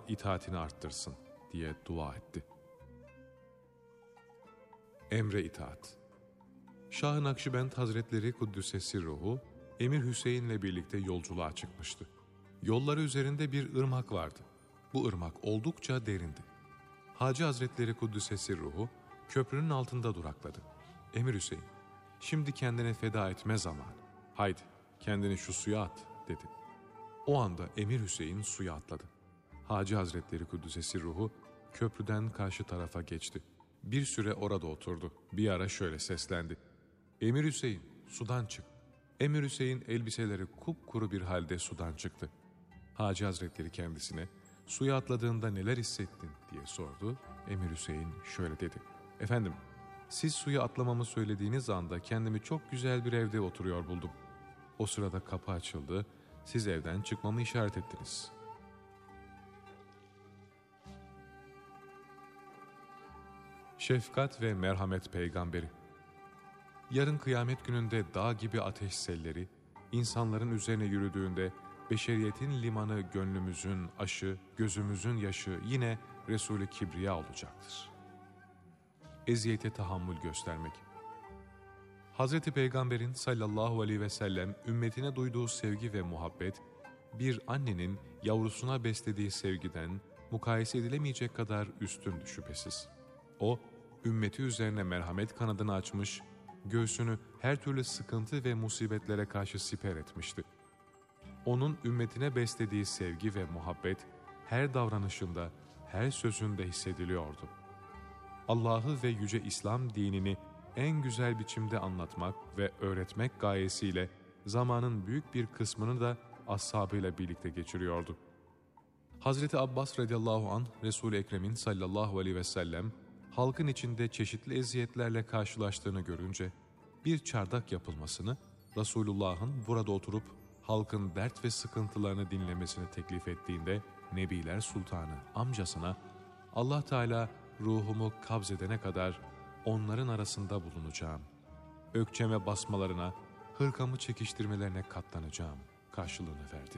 itaatini arttırsın diye dua etti. Emre itaat. Şah-ı Nakşibend Hazretleri Kuddüs'e ruhu, Emir Hüseyin'le birlikte yolculuğa çıkmıştı. Yolları üzerinde bir ırmak vardı. Bu ırmak oldukça derindi. Hacı Hazretleri Kuddüs'e ruhu, köprünün altında durakladı. Emir Hüseyin, şimdi kendine feda etme zamanı. Haydi kendini şu suya at dedi. O anda Emir Hüseyin suya atladı. Hacı Hazretleri Kuddüs'e ruhu köprüden karşı tarafa geçti. Bir süre orada oturdu. Bir ara şöyle seslendi. Emir Hüseyin sudan çık. Emir Hüseyin elbiseleri kupkuru bir halde sudan çıktı. Hacı Hazretleri kendisine suya atladığında neler hissettin diye sordu. Emir Hüseyin şöyle dedi. Efendim, siz suya atlamamı söylediğiniz anda kendimi çok güzel bir evde oturuyor buldum. O sırada kapı açıldı, siz evden çıkmamı işaret ettiniz. Şefkat ve merhamet peygamberi. Yarın kıyamet gününde dağ gibi ateş selleri, insanların üzerine yürüdüğünde beşeriyetin limanı gönlümüzün aşı, gözümüzün yaşı yine Resul-i Kibriya olacaktır. Eziyete tahammül göstermek. Hazreti Peygamber'in sallallahu aleyhi ve sellem ümmetine duyduğu sevgi ve muhabbet, bir annenin yavrusuna beslediği sevgiden mukayese edilemeyecek kadar üstündü şüphesiz. O, ümmeti üzerine merhamet kanadını açmış, göğsünü her türlü sıkıntı ve musibetlere karşı siper etmişti. Onun ümmetine beslediği sevgi ve muhabbet, her davranışında, her sözünde hissediliyordu. Allah'ı ve yüce İslam dinini en güzel biçimde anlatmak ve öğretmek gayesiyle zamanın büyük bir kısmını da ashabıyla birlikte geçiriyordu. Hazreti Abbas radıyallahu anh, Resul-i Ekrem'in sallallahu aleyhi ve sellem, halkın içinde çeşitli eziyetlerle karşılaştığını görünce, bir çardak yapılmasını, Resulullah'ın burada oturup halkın dert ve sıkıntılarını dinlemesini teklif ettiğinde, Nebiler Sultanı amcasına, Allah Teala ruhumu kabzedene kadar onların arasında bulunacağım. Ökçeme basmalarına, hırkamı çekiştirmelerine katlanacağım karşılığını verdi.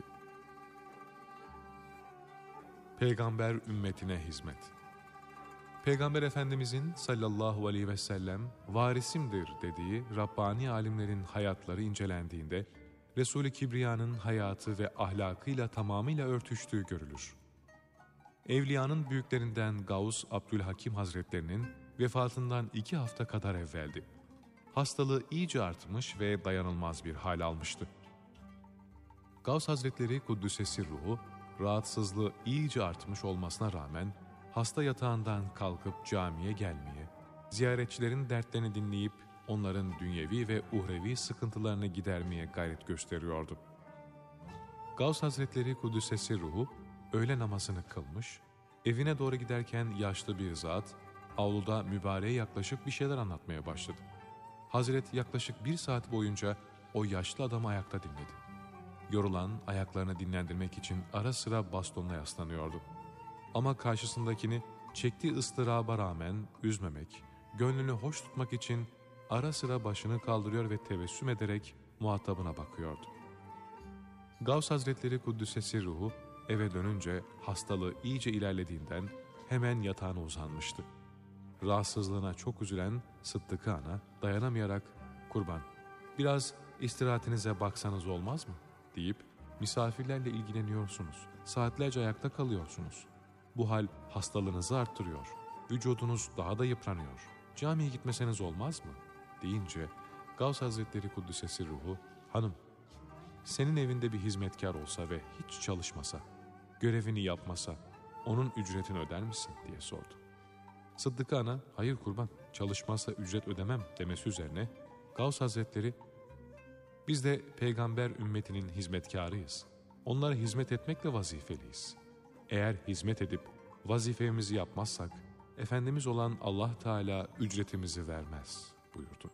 Peygamber ümmetine hizmet. Peygamber Efendimizin sallallahu aleyhi ve sellem varisimdir dediği Rabbani alimlerin hayatları incelendiğinde Resul-i Kibriya'nın hayatı ve ahlakıyla tamamıyla örtüştüğü görülür. Evliyanın büyüklerinden Gavs Abdülhakim Hazretlerinin vefatından 2 hafta kadar evveldi. Hastalığı iyice artmış ve dayanılmaz bir hal almıştı. Gavs Hazretleri Kuddüs'e ruhu, rahatsızlığı iyice artmış olmasına rağmen hasta yatağından kalkıp camiye gelmeye, ziyaretçilerin dertlerini dinleyip onların dünyevi ve uhrevi sıkıntılarını gidermeye gayret gösteriyordu. Gavs Hazretleri Kuddüs'e ruhu öğle namazını kılmış, evine doğru giderken yaşlı bir zat avluda mübareğe yaklaşıp bir şeyler anlatmaya başladı. Hazret yaklaşık 1 saat boyunca o yaşlı adamı ayakta dinledi. Yorulan ayaklarını dinlendirmek için ara sıra bastonla yaslanıyordu. Ama karşısındakini çektiği ıstıraba rağmen üzmemek, gönlünü hoş tutmak için ara sıra başını kaldırıyor ve tebessüm ederek muhatabına bakıyordu. Gavs Hazretleri Kuddüs'e ruhu eve dönünce hastalığı iyice ilerlediğinden hemen yatağına uzanmıştı. Rahatsızlığına çok üzülen Sıddıkı Ana dayanamayarak "Kurban, biraz istirahatinize baksanız olmaz mı?" deyip "Misafirlerle ilgileniyorsunuz, saatlerce ayakta kalıyorsunuz. Bu hal hastalığınızı arttırıyor, vücudunuz daha da yıpranıyor. Camiye gitmeseniz olmaz mı?" deyince Gavs Hazretleri Kuddüs'e ruhu "Hanım, senin evinde bir hizmetkar olsa ve hiç çalışmasa, görevini yapmasa, onun ücretini öder misin?" diye sordu. Sıddıkı Ana, "Hayır kurban, çalışmazsa ücret ödemem" demesi üzerine Gavs Hazretleri, "Biz de peygamber ümmetinin hizmetkarıyız. Onlara hizmet etmekle vazifeliyiz. Eğer hizmet edip vazifemizi yapmazsak, Efendimiz olan Allah Teala ücretimizi vermez" buyurdu.